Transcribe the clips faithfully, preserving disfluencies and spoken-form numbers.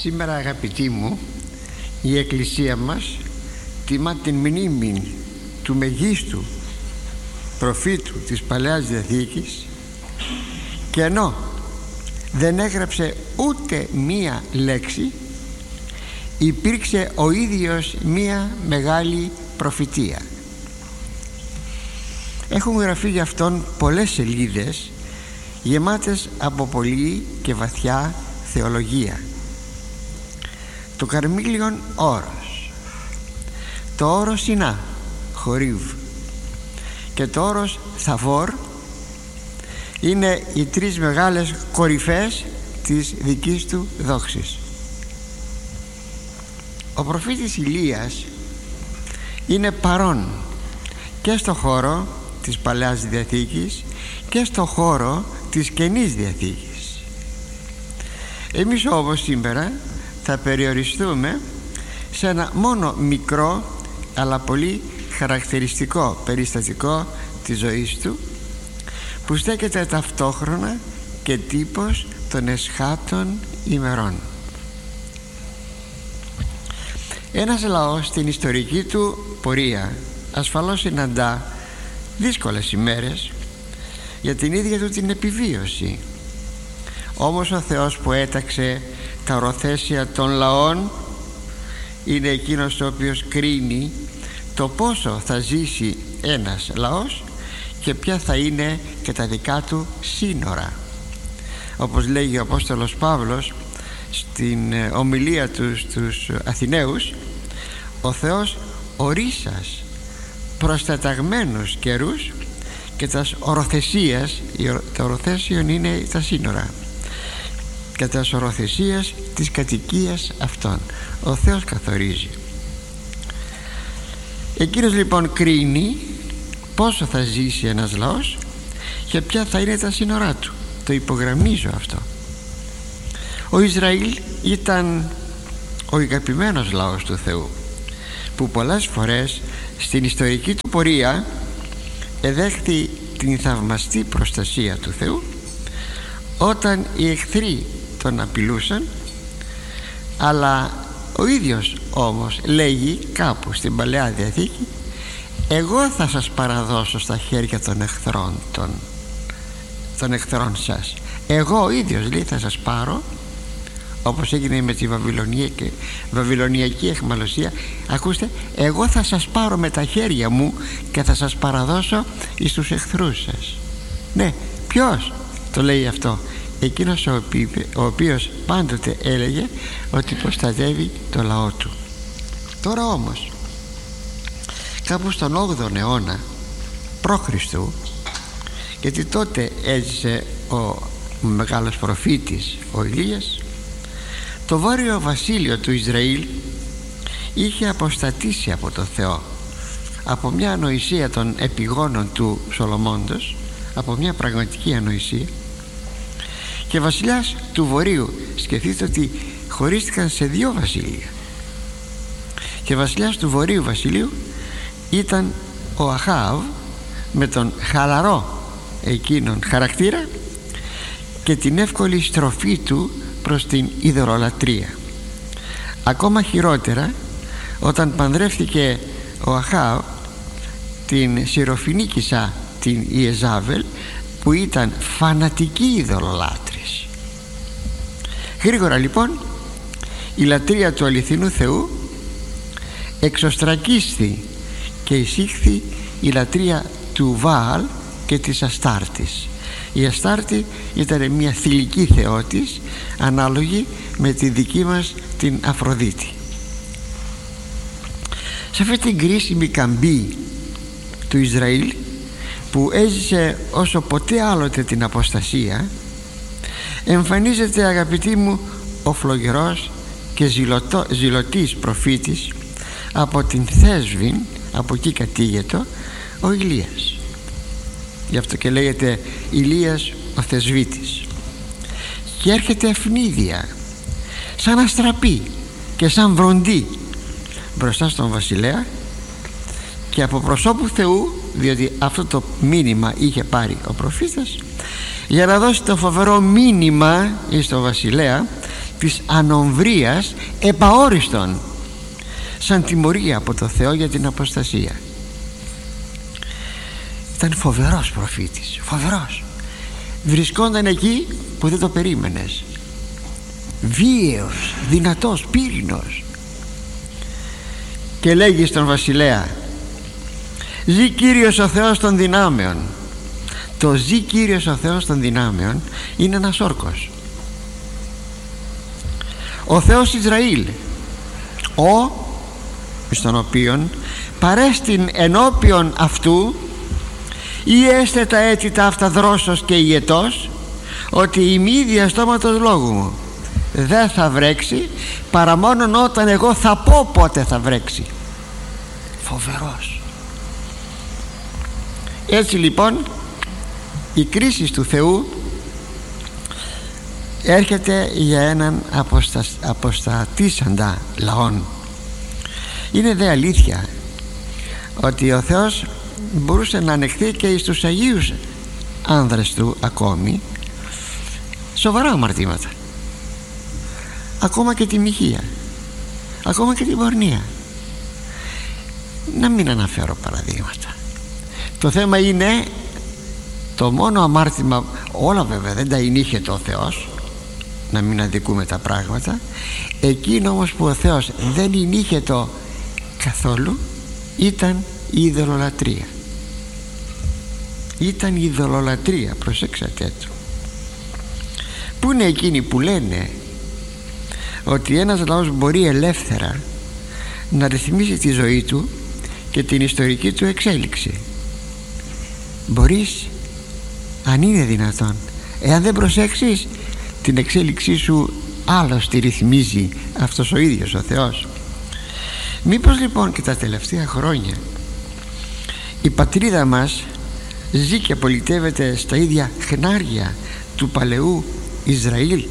Σήμερα, αγαπητοί μου, η Εκκλησία μας τιμά την μνήμη του μεγίστου προφήτου της Παλαιάς Διαθήκης, και ενώ δεν έγραψε ούτε μία λέξη, υπήρξε ο ίδιος μία μεγάλη προφητεία. Έχουν γραφεί γι' αυτόν πολλές σελίδες γεμάτες από πολλή και βαθιά θεολογία. Το Καρμίλιον όρος, το όρος Σινά, Χορίβ, και το όρος Θαβόρ είναι οι τρεις μεγάλες κορυφές της δικής του δόξης. Ο προφήτης Ηλίας είναι παρόν και στο χώρο της Παλαιάς Διαθήκης και στο χώρο της Καινής Διαθήκης. Εμείς όμως σήμερα θα περιοριστούμε σε ένα μόνο μικρό αλλά πολύ χαρακτηριστικό περιστατικό της ζωής του, που στέκεται ταυτόχρονα και τύπος των εσχάτων ημερών. Ένας λαός στην ιστορική του πορεία ασφαλώς συναντά δύσκολες ημέρες για την ίδια του την επιβίωση. Όμως ο Θεός που έταξε τα οροθέσια των λαών είναι εκείνος ο οποίος κρίνει το πόσο θα ζήσει ένας λαός και ποια θα είναι και τα δικά του σύνορα. Όπως λέγει ο Απόστολος Παύλος στην ομιλία του στους Αθηναίους, ο Θεός ορίσας προσταταγμένους καιρούς και τας οροθεσίας, τα οροθέσιον είναι τα σύνορα, και τας οροθεσίας της κατοικίας αυτών. Ο Θεός καθορίζει. Εκείνος λοιπόν κρίνει πόσο θα ζήσει ένας λαός και ποια θα είναι τα σύνορά του. Το υπογραμμίζω αυτό. Ο Ισραήλ ήταν ο αγαπημένος λαός του Θεού, που πολλές φορές στην ιστορική του πορεία εδέχθη την θαυμαστή προστασία του Θεού όταν οι εχθροί τον απειλούσαν. Αλλά ο ίδιος όμως λέγει κάπου στην Παλαιά Διαθήκη: εγώ θα σας παραδώσω στα χέρια των εχθρών των, των εχθρών σας. Εγώ ο ίδιος, λέει, θα σας πάρω, όπως έγινε με τη Βαβυλωνιακή, Βαβυλωνιακή εχμαλωσία. Ακούστε, εγώ θα σας πάρω με τα χέρια μου και θα σας παραδώσω εις τους εχθρούς σας. Ναι, ποιος το λέει αυτό? Εκείνος ο, οποίος, ο οποίος πάντοτε έλεγε ότι προστατεύει το λαό του. Τώρα όμως, κάπου στον όγδοο αιώνα π.Χ., γιατί τότε έζησε ο μεγάλος προφήτης ο Ηλίας, το βόρειο βασίλειο του Ισραήλ είχε αποστατήσει από το Θεό, από μια ανοησία των επιγόνων του Σολομώντος, από μια πραγματική ανοησία, και βασιλιάς του βορείου, σκεφτείτε ότι χωρίστηκαν σε δύο βασίλεια, και βασιλιάς του βορείου βασιλείου ήταν ο Αχάβ, με τον χαλαρό εκείνον χαρακτήρα και την εύκολη στροφή του προς την ειδωλολατρία. Ακόμα χειρότερα, όταν παντρεύτηκε ο Αχάβ την Συροφηνίκισσα, την Ιεζάβελ, που ήταν φανατική ειδωλολάτρης. Γρήγορα λοιπόν η λατρεία του αληθινού Θεού εξωστρακίστη και εισήχθη η λατρεία του Βάαλ και της Αστάρτης. Η Αστάρτη ήταν μια θηλυκή θεότης, ανάλογη με τη δική μας την Αφροδίτη. Σε αυτή την κρίσιμη καμπή του Ισραήλ, που έζησε όσο ποτέ άλλοτε την αποστασία, εμφανίζεται, αγαπητοί μου, ο φλογερός και ζηλωτό, ζηλωτής προφήτης από την Θέσβην, από εκεί κατήγετο, ο Ηλίας. Γι' αυτό και λέγεται Ηλίας ο Θεσβήτης. Και έρχεται ευνίδια, σαν αστραπή και σαν βροντί μπροστά στον βασιλέα, και από προσώπου Θεού, διότι αυτό το μήνυμα είχε πάρει ο προφήτης, για να δώσει το φοβερό μήνυμα εις τον βασιλέα της ανομβρίας επαόριστον, σαν τιμωρία από το Θεό για την αποστασία. Ήταν φοβερός προφήτης, φοβερός. Βρισκόταν εκεί που δεν το περίμενες, βίαιος, δυνατός, πύρινος, και λέγει στον βασιλέα: «Ζη Κύριος ο Θεός των δυνάμεων». Το «Ζη Κύριος ο Θεός των δυνάμεων» είναι ένας όρκος. Ο Θεός Ισραήλ, ο στον οποίον παρέστην ενώπιον αυτού ή έστε τα έτη τα αυτά δρόσος και ιετός, ότι η μη διαστόματος λόγου μου δεν θα βρέξει παρά μόνον όταν εγώ θα πω πότε θα βρέξει. Φοβερός. Έτσι λοιπόν η κρίση του Θεού έρχεται για έναν αποστα... αποστατήσαντα λαόν. Είναι δε αλήθεια ότι ο Θεός μπορούσε να ανεχθεί και στους Αγίους άνδρες του ακόμη σοβαρά αμαρτήματα, ακόμα και τη μοιχεία, ακόμα και την πορνεία. Να μην αναφέρω παραδείγματα. Το θέμα είναι το μόνο αμάρτημα, όλα βέβαια δεν τα ενήχεται ο Θεός, να μην αδικούμε τα πράγματα. Εκείνο όμως που ο Θεός δεν ενήχεται καθόλου ήταν η ειδωλολατρία. Ήταν η ειδωλολατρία, προσέξατε το. Πού είναι εκείνοι που λένε ότι ένας λαός μπορεί ελεύθερα να ρυθμίσει τη ζωή του και την ιστορική του εξέλιξη? Μπορείς, αν είναι δυνατόν. Εάν δεν προσέξεις, την εξέλιξή σου άλλος τη ρυθμίζει αυτός ο ίδιος ο Θεός. Μήπως λοιπόν και τα τελευταία χρόνια η πατρίδα μας ζει και πολιτεύεται στα ίδια χνάρια του παλαιού Ισραήλ,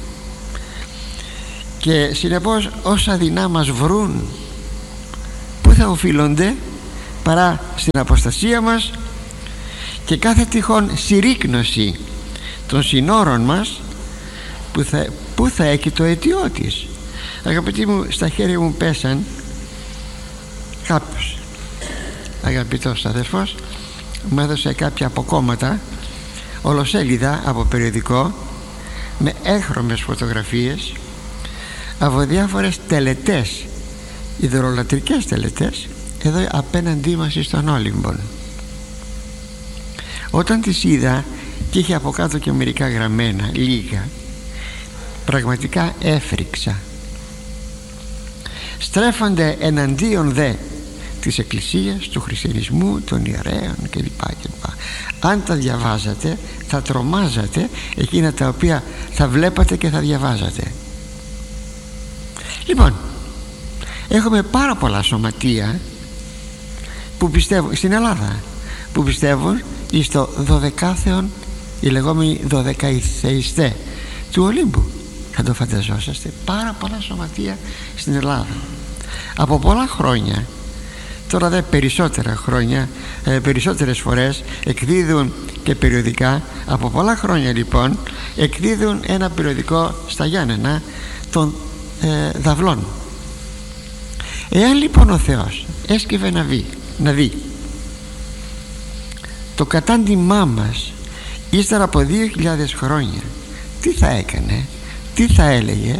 και συνεπώς όσα δεινά μας βρουν, πού θα οφείλονται παρά στην αποστασία μας και κάθε τυχόν συρρίκνωση των συνόρων μας που θα, που θα έχει το αιτιό της. Αγαπητοί μου, στα χέρια μου πέσαν κάποιος αγαπητός αδερφός, μου έδωσε κάποια αποκόμματα ολοσέλιδα από περιοδικό με έγχρωμες φωτογραφίες από διάφορες τελετές, ειδωλολατρικές τελετές, εδώ απέναντί μας στον Όλυμπον. Όταν τις είδα και είχε από κάτω και μερικά γραμμένα λίγα, πραγματικά έφρυξα. Στρέφονται εναντίον δε της Εκκλησίας, του χριστιανισμού, των ιερέων κλπ. κλπ. Αν τα διαβάζατε θα τρομάζατε εκείνα τα οποία θα βλέπατε και θα διαβάζατε. Λοιπόν, έχουμε πάρα πολλά σωματεία που πιστεύουν στην Ελλάδα, που πιστεύουν στο δωδεκάθεον, οι λεγόμενοι δωδεκαϊθεϊστές του Ολύμπου. Θα το φανταζόσαστε, πάρα πολλά σωματεία στην Ελλάδα από πολλά χρόνια. Τώρα δε περισσότερα χρόνια, ε, περισσότερες φορές εκδίδουν και περιοδικά. Από πολλά χρόνια λοιπόν εκδίδουν ένα περιοδικό στα Γιάννενα των ε, Δαυλών. Εάν λοιπόν ο Θεός έσκυβε να, βει, να δει το κατάντημά μας ύστερα από δύο χιλιάδες χρόνια, τι θα έκανε, τι θα έλεγε?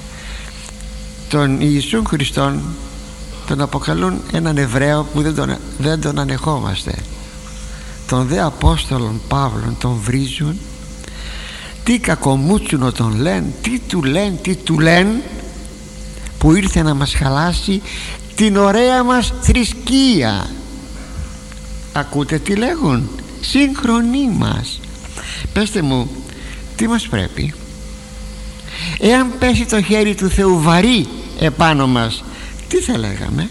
Τον Ιησούν Χριστόν τον αποκαλούν έναν Εβραίο που δεν τον, δεν τον ανεχόμαστε. Τον δε Απόστολον Παύλον τον βρίζουν, τι κακομούτσουνο τον λένε, τι του λένε, τι του λένε, που ήρθε να μας χαλάσει την ωραία μας θρησκεία. Ακούτε τι λέγουν? Σύγχρονοι μας. Πέστε μου, τι μας πρέπει? Εάν πέσει το χέρι του Θεού βαρύ επάνω μας, τι θα λέγαμε?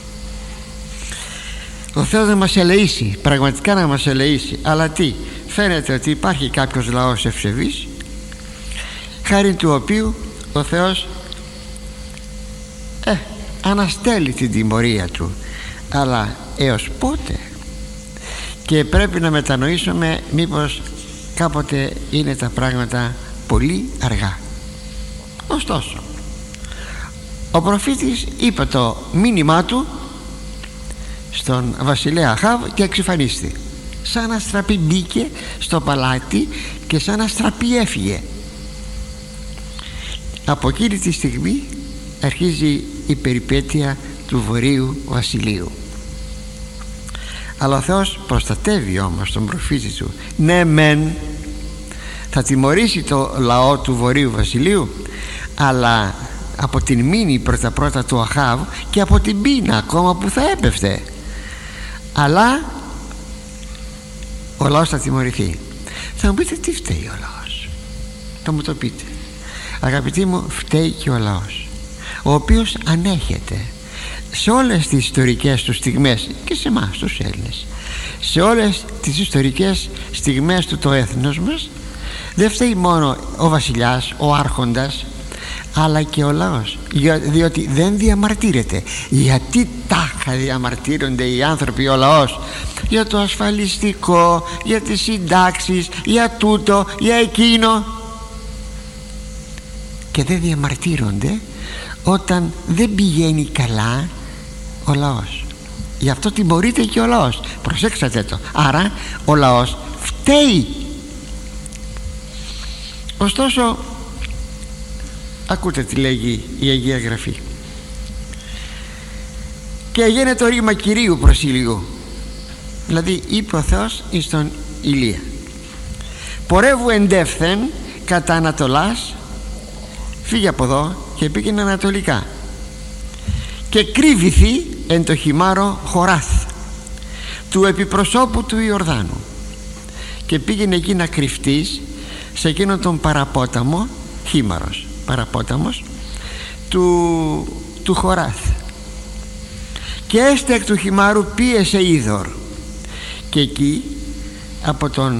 Ο Θεός να μας ελεήσει, πραγματικά να μας ελεήσει. Αλλά τι, φαίνεται ότι υπάρχει κάποιος λαός ευσεβής, χάρη του οποίου ο Θεός ε, αναστέλει την τιμωρία του. Αλλά έως πότε? Και πρέπει να μετανοήσουμε μήπως κάποτε είναι τα πράγματα πολύ αργά. Ωστόσο ο προφήτης είπε το μήνυμά του στον βασιλέα Αχάβ και εξυφανίστη. Σαν αστραπή μπήκε στο παλάτι και σαν αστραπή έφυγε. Από εκείνη τη στιγμή αρχίζει η περιπέτεια του βορείου βασιλείου. Αλλά ο Θεός προστατεύει όμως τον προφήτη του. Ναι μεν θα τιμωρήσει το λαό του βορείου βασιλείου, αλλά από την μήνυ πρώτα πρώτα του Αχάβ και από την πείνα ακόμα που θα έπεφτε, αλλά ο λαός θα τιμωρηθεί. Θα μου πείτε, τι φταίει ο λαός? Θα μου το πείτε. Αγαπητοί μου, φταίει και ο λαός, ο οποίος ανέχεται σε όλες τις ιστορικές του στιγμές, και σε εμάς τους Έλληνες, σε όλες τις ιστορικές στιγμές του το έθνος μας, δεν φταίει μόνο ο βασιλιάς, ο άρχοντας, αλλά και ο λαός, διότι δεν διαμαρτύρεται. Γιατί τάχα διαμαρτύρονται οι άνθρωποι, ο λαός? Για το ασφαλιστικό, για τις συντάξεις, για τούτο, για εκείνο, και δεν διαμαρτύρονται όταν δεν πηγαίνει καλά ο λαός. Γι' αυτό τιμωρείται και ο λαός. Προσέξατε το. Άρα ο λαός φταίει. Ωστόσο, ακούτε τι λέγει η Αγία Γραφή. Και έγινε το ρήμα Κυρίου προς Ηλιού. Δηλαδή είπε ο Θεός εις τον Ηλία: πορεύου εντεύθεν κατά Ανατολάς, φύγε από εδώ και πήγαινε ανατολικά, και κρύβηθη εν το χιμάρο Χοράθ του επιπροσώπου του Ιορδάνου, και πήγαινε εκεί να κρυφτείς σε εκείνον τον παραπόταμο, χίμαρος, παραπόταμος του, του Χοράθ, και έστε εκ του χιμάρου πίεσε είδωρ, και εκεί από τον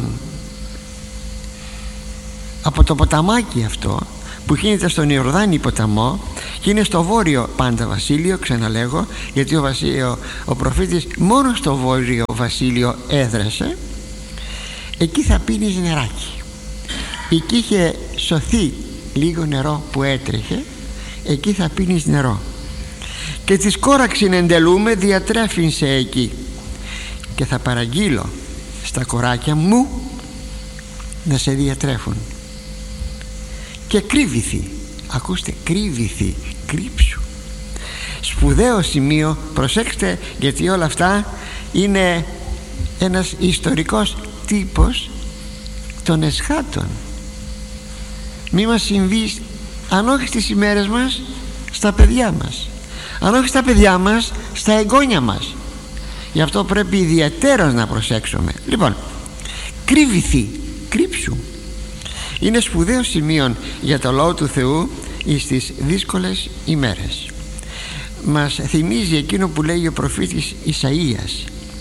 από το ποταμάκι αυτό που γίνεται στον Ιορδάνη ποταμό, και είναι στο βόρειο πάντα βασίλειο, ξαναλέγω, γιατί ο, βασίλειο, ο προφήτης μόνο στο βόρειο βασίλειο έδρασε. Εκεί θα πίνεις νεράκι. Εκεί είχε σωθεί λίγο νερό που έτρεχε, εκεί θα πίνεις νερό. Και της κόραξιν εντελούμε διατρέφεινσε εκεί, και θα παραγγείλω στα κοράκια μου να σε διατρέφουν. Και κρύβηθη, ακούστε, κρύβηθη, κρύψου. Σπουδαίο σημείο, προσέξτε, γιατί όλα αυτά είναι ένας ιστορικός τύπος των εσχάτων. Μη μας συμβεί, αν όχι στις ημέρες μας, στα παιδιά μας, αν όχι στα παιδιά μας, στα εγγόνια μας. Γι' αυτό πρέπει ιδιαιτέρως να προσέξουμε. Λοιπόν, κρύβηθη, κρύψου. Είναι σπουδαίο σημείο για το λόγο του Θεού στις δύσκολες ημέρες. Μας θυμίζει εκείνο που λέει ο προφήτης Ισαΐας: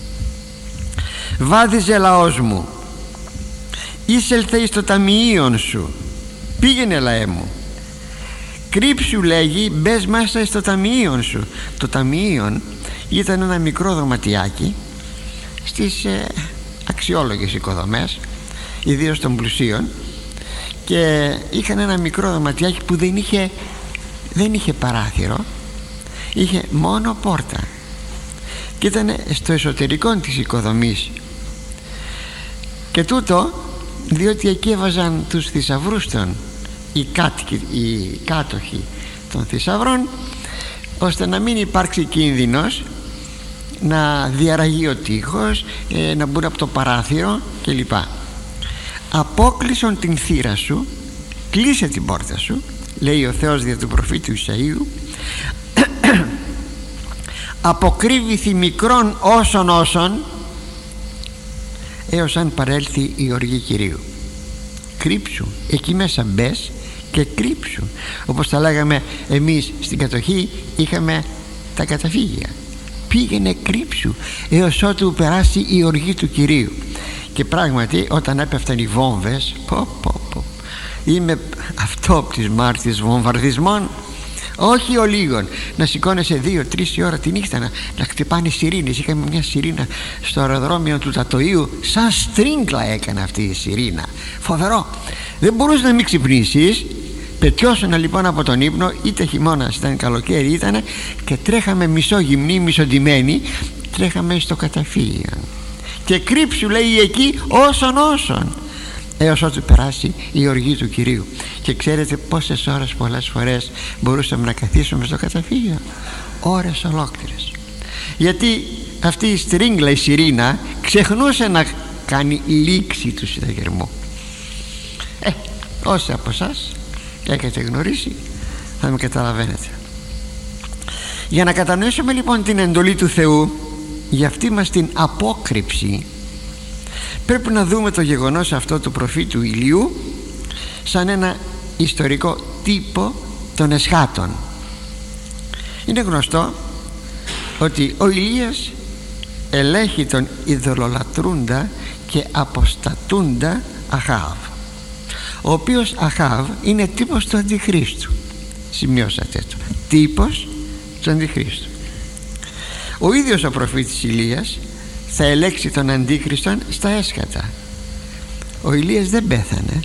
βάδιζε λαός μου, εισελθε εις το ταμιείον σου, πήγαινε λαέ μου, κρύψου, λέγει, μπες μέσα στο ταμιείον σου. Το ταμιείον ήταν ένα μικρό δωματιάκι στις ε, αξιόλογες οικοδομές, ιδίως των πλουσίων, και είχαν ένα μικρό δωματιάκι που δεν είχε, δεν είχε παράθυρο, είχε μόνο πόρτα, και ήταν στο εσωτερικό της οικοδομής. Και τούτο διότι εκεί έβαζαν τους θησαυρούς των οι, κάτοικοι, οι κάτοχοι των θησαυρών, ώστε να μην υπάρξει κίνδυνος να διαραγεί ο τείχος, ε, να μπουν από το παράθυρο κλπ. Απόκλεισον την θύρα σου, κλείσε την πόρτα σου, λέει ο Θεός δια του προφήτου Ισαΐου, αποκρύβηθη μικρόν όσον όσον, έως αν παρέλθει η οργή Κυρίου. Κρύψου, εκεί μέσα μπες και κρύψου. Όπως τα λέγαμε εμείς στην κατοχή, είχαμε τα καταφύγια. Πήγαινε, κρύψου, έως ότου περάσει η οργή του Κυρίου. Και πράγματι όταν έπεφταν οι βόμβες, πω, πω, πω, είμαι αυτόπτης μάρτης βομβαρδισμών, όχι ο λίγων, να σηκώνεσαι δύο-τρεις η ώρα τη νύχτα να, να χτυπάνε σιρήνες. Είχαμε μια σιρήνα στο αεροδρόμιο του Τατοίου, σαν στρίγκλα έκανε αυτή η σιρήνα, φοβερό. Δεν μπορούσε να μην ξυπνήσεις, πετιώσουν λοιπόν από τον ύπνο, είτε χειμώνας ήταν καλοκαίρι ήτανε, και τρέχαμε μισόγυμνοί, μισοντημένοι, τρέχαμε στο καταφύγιο. Και κρύψου, λέει, εκεί όσον όσον, έως ότου περάσει η οργή του Κυρίου. Και ξέρετε πόσες ώρες πολλές φορές μπορούσαμε να καθίσουμε στο καταφύγιο? Ώρες ολόκληρες. Γιατί αυτή η στρίγγλα, η Σιρήνα, ξεχνούσε να κάνει λήξη του συνταγερμού. Ε, όσοι από εσάς έχετε γνωρίσει θα με καταλαβαίνετε. Για να κατανοήσουμε λοιπόν την εντολή του Θεού για αυτή μας την απόκρυψη, πρέπει να δούμε το γεγονός αυτό του προφήτου Ηλίου σαν ένα ιστορικό τύπο των εσχάτων. Είναι γνωστό ότι ο Ηλίας ελέγχει τον ειδωλολατρούντα και αποστατούντα Αχάβ, ο οποίος Αχάβ είναι τύπος του Αντιχρίστου. Σημειώσατε το, τύπος του Αντιχρίστου. Ο ίδιος ο προφήτης Ηλίας θα ελέξει τον Αντίχριστον στα έσχατα. Ο Ηλίας δεν πέθανε,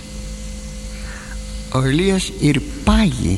ο Ηλίας ηρπάγει.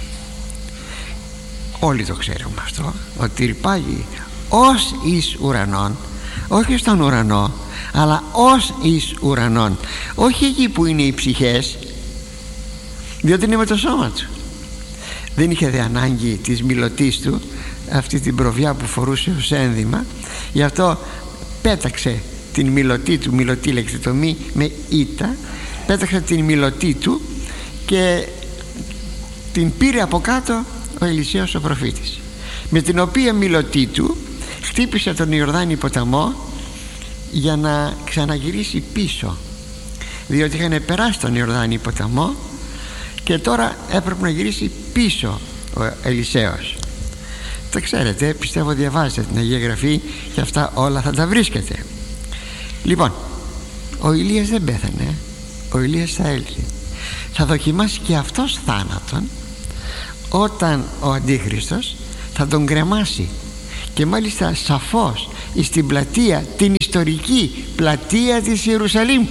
Όλοι το ξέρουμε αυτό, ότι ηρπάγει ως εις ουρανών, όχι στον ουρανό, αλλά ως εις ουρανών, όχι εκεί που είναι οι ψυχές, διότι είναι με το σώμα του. Δεν είχε δε ανάγκη της μιλωτής του, αυτή την προβιά που φορούσε ως ένδυμα, γι' αυτό πέταξε την μιλωτή του, μιλωτή λέξη το μη με ήτα, πέταξε την μιλωτή του και την πήρε από κάτω ο Ελισέος ο προφήτης, με την οποία μιλωτή του χτύπησε τον Ιορδάνη ποταμό για να ξαναγυρίσει πίσω, διότι είχαν περάσει τον Ιορδάνη ποταμό και τώρα έπρεπε να γυρίσει πίσω ο Ελισέος. Το ξέρετε, πιστεύω διαβάζετε την Αγία Γραφή και αυτά όλα θα τα βρίσκετε. Λοιπόν, ο Ηλίας δεν πέθανε, ο Ηλίας θα έλθει, θα δοκιμάσει και αυτός θάνατον όταν ο Αντίχριστος θα τον κρεμάσει, και μάλιστα σαφώς στην πλατεία, την ιστορική πλατεία της Ιερουσαλήμ.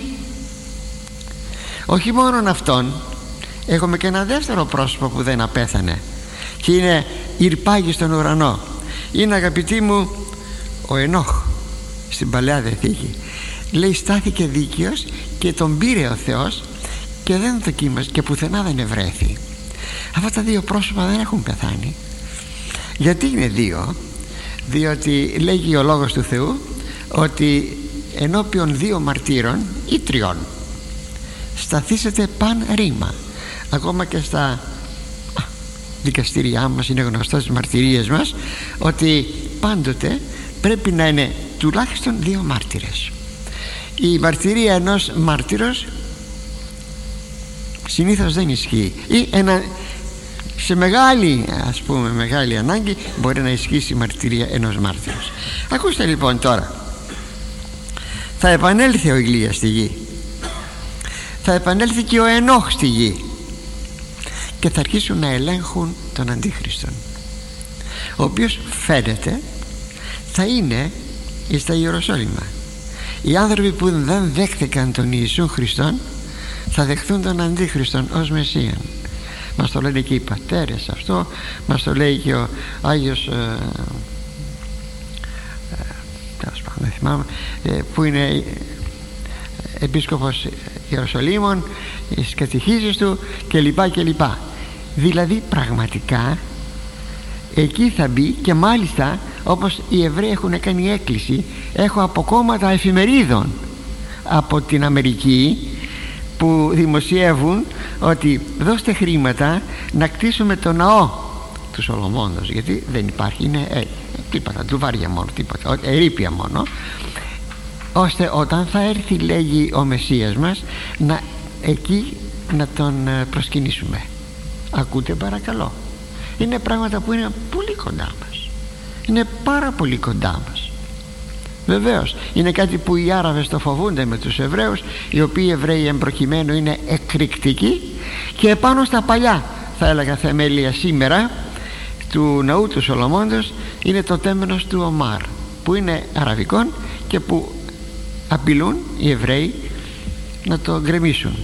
Όχι μόνον αυτόν, έχουμε και ένα δεύτερο πρόσωπο που δεν απέθανε και είναι ηρπάγει στον ουρανό. Είναι, αγαπητοί μου, ο Ενόχ στην Παλαιά Διαθήκη. Λέει στάθηκε δίκαιος και τον πήρε ο Θεός και δεν δοκίμασε και πουθενά δεν ευρέθη. Αυτά τα δύο πρόσωπα δεν έχουν πεθάνει. Γιατί είναι δύο? Διότι λέγει ο Λόγος του Θεού ότι ενώπιον δύο μαρτύρων ή τριών σταθήσετε παν ρήμα. Ακόμα και στα δικαστήριά μας είναι γνωστό στις μαρτυρίες μας ότι πάντοτε πρέπει να είναι τουλάχιστον δύο μάρτυρες. Η μαρτυρία ενός μάρτυρος συνήθως δεν ισχύει, ή ένα, σε μεγάλη, ας πούμε, μεγάλη ανάγκη μπορεί να ισχύσει η μαρτυρία ενός μάρτυρος. Ακούστε λοιπόν τώρα, θα επανέλθει ο Ηλίας στη γη, θα επανέλθει και ο Ενόχ στη γη και θα αρχίσουν να ελέγχουν τον Αντίχριστον, ο οποίος φαίνεται θα είναι στα Ιεροσόλυμα. Οι άνθρωποι που δεν δέχθηκαν τον Ιησού Χριστόν θα δεχθούν τον Αντίχριστον ως Μεσσίαν. Μας το λένε και οι πατέρες αυτό, μας το λέει και ο Άγιος ε, ε, δεν θυμάμαι, ε, που είναι επίσκοπος Ιεροσολύμων, στις κατηχήσεις του κλπ κλπ. Δηλαδή πραγματικά εκεί θα μπει, και μάλιστα όπως οι Εβραίοι έχουν κάνει έκκληση, έχω αποκόμματα εφημερίδων από την Αμερική που δημοσιεύουν ότι δώστε χρήματα να κτίσουμε το ναό του Σολομώντος, γιατί δεν υπάρχει, είναι ε, τίποτα, ντουβάρια μόνο, τίποτα, ερείπια μόνο, ώστε όταν θα έρθει, λέγει ο Μεσσίας μας, να εκεί να τον προσκυνήσουμε. Ακούτε παρακαλώ, είναι πράγματα που είναι πολύ κοντά μας, είναι πάρα πολύ κοντά μας. Βεβαίως είναι κάτι που οι Άραβες το φοβούνται με τους Εβραίους, οι οποίοι Εβραίοι εμπροκειμένου είναι εκρηκτικοί, και επάνω στα παλιά, θα έλεγα, θεμέλια σήμερα του ναού του Σολομώντος είναι το τέμενος του Ομάρ, που είναι αραβικών και που απειλούν οι Εβραίοι να το γκρεμίσουν.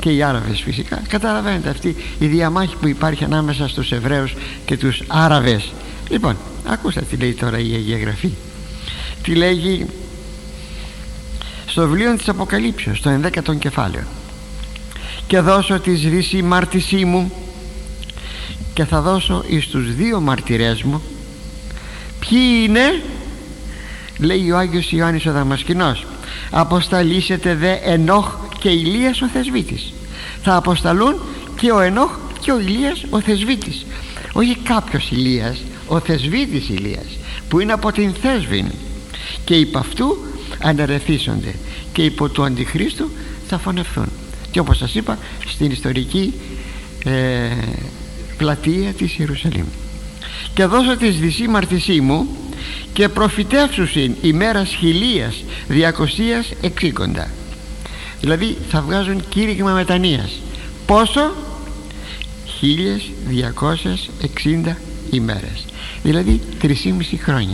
και οι Άραβες φυσικά. Καταλαβαίνετε αυτή η διαμάχη που υπάρχει ανάμεσα στους Εβραίους και τους Άραβες. Λοιπόν, ακούστε τι λέει τώρα η Αγία Γραφή. Τι λέγει στο βιβλίο της Αποκαλύψεως, στο ενδέκατο κεφάλαιο: «Και δώσω της ρίση μάρτισή μου και θα δώσω εις τους δύο μαρτυρές μου». Ποιοι είναι? Λέει ο Άγιος Ιωάννης ο Δαμασκηνός: «Αποσταλήσετε δε Ενόχ και Ηλίας ο θεσβήτης». Θα αποσταλούν και ο Ενόχ και ο Ηλίας ο θεσβήτης. Όχι κάποιος Ηλίας, ο θεσβήτης Ηλίας, που είναι από την Θέσβην, και υπ' αυτού αναρρεθίσονται και υπό του Αντιχρίστου θα φωνευθούν. Και όπως σας είπα, στην ιστορική ε, πλατεία της Ιερουσαλήμ. «Και δώσω της δυσή μαρτισή μου και προφητεύσουσιν ημέρας χιλίας διακοσίας εξήκοντα». Δηλαδή θα βγάζουν κήρυγμα μετανοίας. Πόσο? χίλιες διακόσιες εξήντα ημέρες, δηλαδή τρεισήμισι χρόνια.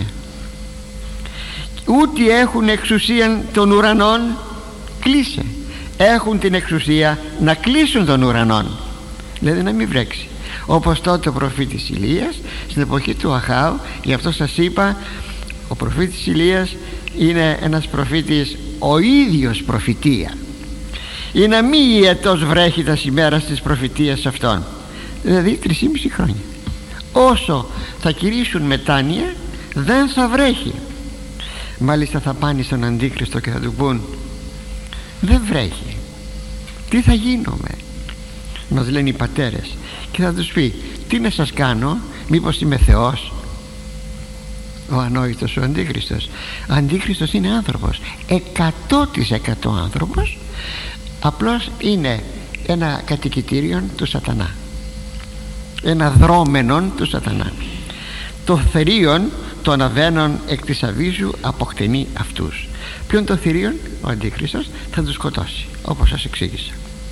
«Ούτε έχουν εξουσίαν των ουρανών, κλείσε». Έχουν την εξουσία να κλείσουν των ουρανών, δηλαδή να μην βρέξει, όπως τότε ο προφήτης Ηλίας στην εποχή του Αχάου. Γι' αυτό σας είπα, ο προφήτης Ηλίας είναι ένας προφήτης ο ίδιος προφητεία, ή να μη ιετός βρέχει τα ημέρας της προφητείας αυτών, δηλαδή τρεισήμισι χρόνια. Όσο θα κηρύσουν μετάνοια δεν θα βρέχει. Μάλιστα θα πάνε στον Αντίχριστο και θα του πούν: δεν βρέχει, τι θα γίνουμε? Μας λένε οι πατέρες. Και θα τους πει: τι να σας κάνω, μήπως είμαι Θεός? Ο ανόητος ο Αντίχριστος. Ο Αντίχριστος είναι άνθρωπος, εκατό τοις εκατό άνθρωπος, απλώς είναι ένα κατοικητήριο του σατανά, ένα δρόμενον του σατανά. Το θηρίον των αβαίνων εκ της αβίζου αποκτενεί αυτούς. Ποιον το θηρίον? Ο Αντίχριστος θα τους σκοτώσει, όπως σας εξήγησα.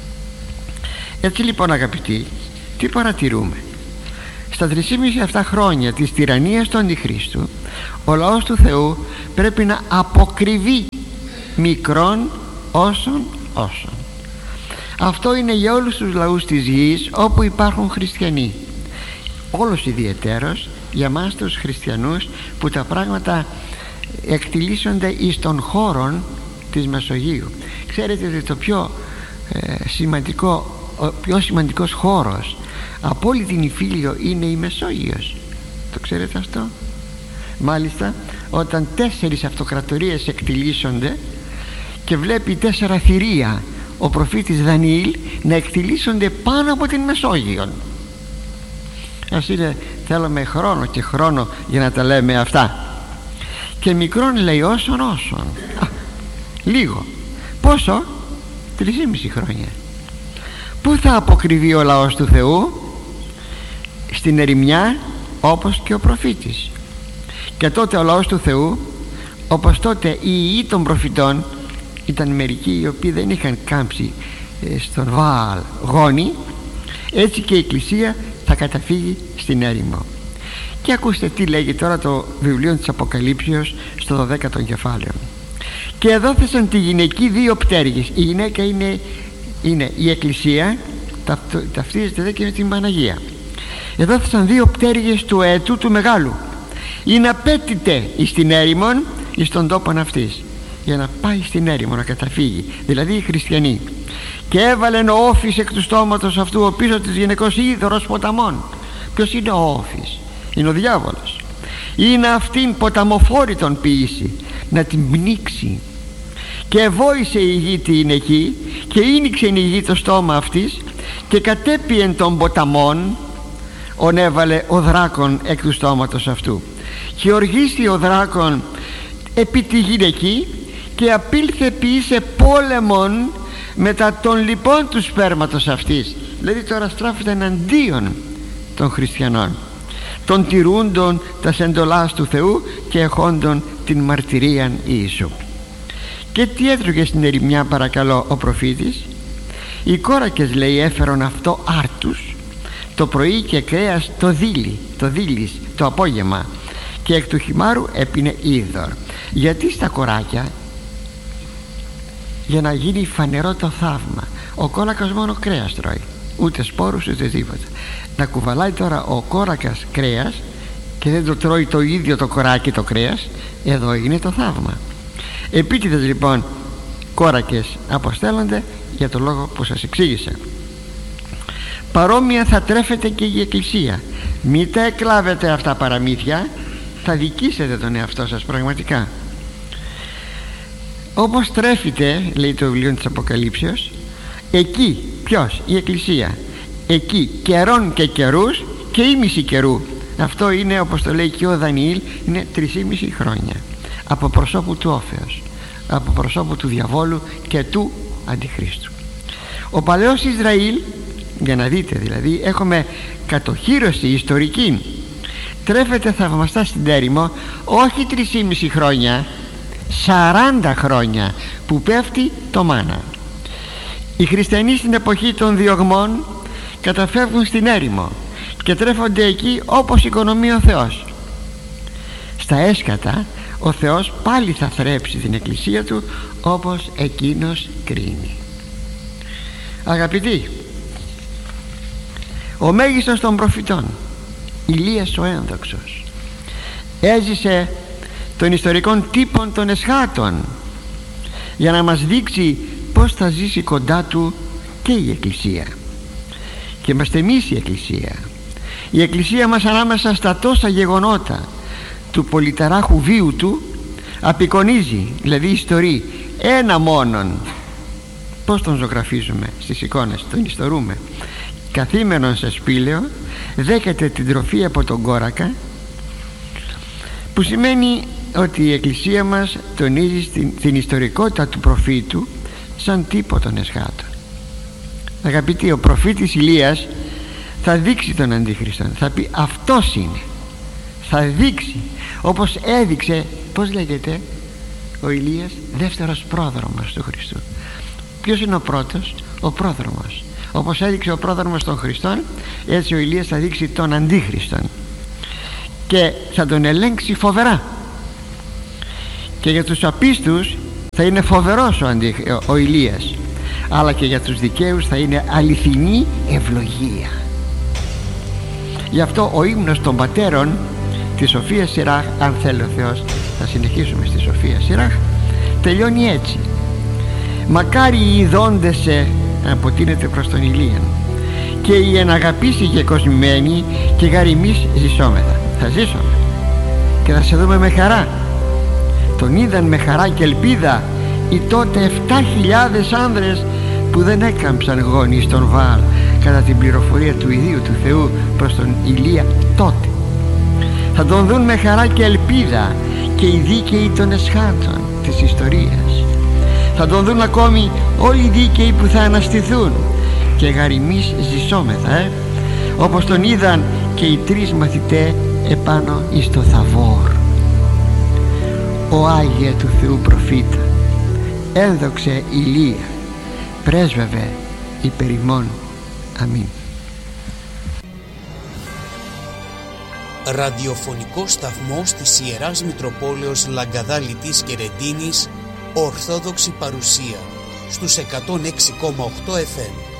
Έτσι λοιπόν, αγαπητοί, τι παρατηρούμε? Στα τρισήμισι αυτά χρόνια της τυραννίας του Αντιχρίστου, ο λαός του Θεού πρέπει να αποκρυβεί μικρόν όσων όσων. Αυτό είναι για όλους τους λαούς της γης όπου υπάρχουν χριστιανοί. Όλος ιδιαιτέρως για μας τους χριστιανούς, που τα πράγματα εκτιλήσονται εις των χώρων της Μεσογείου. Ξέρετε ότι το πιο ε, σημαντικό, ο πιο σημαντικός χώρος από όλη την Ιφίλιο είναι η Μεσόγειος. Το ξέρετε αυτό? Μάλιστα, όταν τέσσερις αυτοκρατορίες εκτιλήσονται και βλέπει τέσσερα θηρία ο προφήτης Δανιήλ να εκτιλήσονται πάνω από την Μεσόγειο. Ας είναι, θέλουμε χρόνο και χρόνο για να τα λέμε αυτά. Και μικρόν λέει όσον όσον. Α, λίγο. Πόσο? Τρισήμισι χρόνια. Πού θα αποκρυβεί ο λαός του Θεού? Στην ερημιά, όπως και ο προφήτης. Και τότε ο λαός του Θεού, όπως τότε οι ιοί των προφητών, ήταν μερικοί οι οποίοι δεν είχαν κάμψει στον Βαάλ γόνι, έτσι και η Εκκλησία θα καταφύγει στην έρημο. Και ακούστε τι λέγει τώρα το βιβλίο της Αποκαλύψεως στο δωδέκατο κεφάλαιο. «Και εδόθησαν τη γυναική δύο πτέρυγες». Η γυναίκα είναι, είναι η Εκκλησία, ταυτίζεται δε και με την Παναγία. «Εδόθησαν δύο πτέρυγες του αετού του μεγάλου, ή να πέτειται εις την έρημον, εις τον τόπον αυτής», για να πάει στην έρημο να καταφύγει, δηλαδή οι χριστιανοί. «Και έβαλεν ο όφης εκ του στόματος αυτού ο πίσω της γυναικός είδωρος ποταμών». Ποιος είναι ο όφης? Είναι ο διάβολος. «Ή να αυτήν ποταμοφόρητον ποιήσει, να την πνίξει. Και εβόησε η γη την εκεί, και ίνιξε η γη το στόμα αυτής, και κατέπιεν των ποταμών, ον έβαλε ο δράκον εκ του στόματος αυτού. Και οργίστη ο δράκον επί τη γυναική, και απήλθε ποιήσε πόλεμον μετά των λοιπών του σπέρματος αυτής». Δηλαδή τώρα στράφεται εναντίον των χριστιανών, των τηρούντων τας εντολάς του Θεού και εχόντων την μαρτυρίαν Ιησού. Και τι έτρωγε στην ερημιά, παρακαλώ, ο προφήτης? Οι κόρακες, λέει, έφερον αυτό άρτους το πρωί, και κρέας το δίλη, το δίλης το απόγευμα, και εκ του χυμάρου έπινε είδωρ. Γιατί στα κοράκια? Για να γίνει φανερό το θαύμα Ο κόρακας μόνο κρέας τρώει, ούτε σπόρους ούτε τίποτα. Να κουβαλάει τώρα ο κόρακας κρέας και δεν το τρώει το ίδιο το κοράκι το κρέας, εδώ είναι το θαύμα. Επίτηδες λοιπόν κόρακες αποστέλλονται για το λόγο που σας εξήγησα. Παρόμοια θα τρέφεται και η Εκκλησία. Μην τα εκλάβετε αυτά παραμύθια, θα δικήσετε τον εαυτό σας πραγματικά. Όπως τρέφεται, λέει το βιβλίο της Αποκαλύψεως, εκεί, ποιος? Η Εκκλησία. Εκεί καιρών και καιρούς και ήμιση καιρού. Αυτό είναι, όπως το λέει και ο Δανιήλ, είναι τρισήμιση χρόνια από προσώπου του όφεως, από προσώπου του διαβόλου και του Αντιχρίστου. Ο παλαιός Ισραήλ, για να δείτε δηλαδή, έχουμε κατοχύρωση ιστορική, τρέφεται θαυμαστά στην έρημο, όχι τρισήμιση χρόνια, σαράντα χρόνια που πέφτει το μάνα. Οι χριστιανοί στην εποχή των διωγμών καταφεύγουν στην έρημο και τρέφονται εκεί όπως οικονομεί ο Θεός. Στα έσκατα ο Θεός πάλι θα θρέψει την Εκκλησία του όπως εκείνος κρίνει. Αγαπητοί, ο μέγιστος των προφητών, Ηλίας ο ένδοξος, έζησε των ιστορικών τύπων των εσχάτων για να μας δείξει πως θα ζήσει κοντά του και η Εκκλησία. Και είμαστε εμείς η Εκκλησία. Η Εκκλησία μας ανάμεσα στα τόσα γεγονότα του πολυταράχου βίου του απεικονίζει, δηλαδή ιστορεί ένα μόνον. Πώς τον ζωγραφίζουμε στις εικόνες? Τον ιστορούμε. Καθήμενον σε σπήλαιο, δέχεται την τροφή από τον κόρακα, που σημαίνει ότι η Εκκλησία μας τονίζει την, την ιστορικότητα του προφήτου σαν τύπο των εσχάτων. Αγαπητοί, ο προφήτης Ηλίας θα δείξει τον Αντίχριστον, θα πει αυτός είναι, θα δείξει, όπως έδειξε, πώς λέγεται ο Ηλίας, δεύτερος πρόδρομος του Χριστού. Ποιος είναι ο πρώτος? Ο πρόδρομος. Όπως έδειξε ο πρόδρομος των Χριστών, έτσι ο Ηλίας θα δείξει τον Αντίχριστον και θα τον ελέγξει φοβερά. Και για τους απίστους θα είναι φοβερός ο, Αντι... ο Ηλίας, αλλά και για τους δικαίους θα είναι αληθινή ευλογία. Γι' αυτό ο ύμνος των πατέρων της Σοφίας Σιράχ, αν θέλει ο Θεός θα συνεχίσουμε στη Σοφία Σιράχ, τελειώνει έτσι: μακάρι οι ειδώντες σε, αποτείνεται προς τον Ηλίαν, και οι εναγαπήσει και κοσμημένοι, και γαριμείς ζησόμεθα. Θα ζήσουμε και θα σε δούμε με χαρά. Τον είδαν με χαρά και ελπίδα οι τότε εφτά χιλιάδες άνδρες που δεν έκαμψαν γόνοι στον Βαάλ κατά την πληροφορία του ιδίου του Θεού προς τον Ηλία τότε. Θα τον δουν με χαρά και ελπίδα και οι δίκαιοι των εσχάτων της ιστορίας. Θα τον δουν ακόμη όλοι οι δίκαιοι που θα αναστηθούν, και γαριμείς ζησόμεθα, ε? όπως τον είδαν και οι τρεις μαθητές επάνω εις το Θαβόρ. Ο Άγιε του Θεού προφήτα, ένδοξε Ηλία, πρέσβευε υπερ ημών. Αμήν. Ραδιοφωνικό σταθμός της Ιεράς Μητροπόλεως Λαγκαδάλητης και Ρεντίνης, Ορθόδοξη παρουσία στους εκατόν έξι κόμμα οκτώ εφ εμ.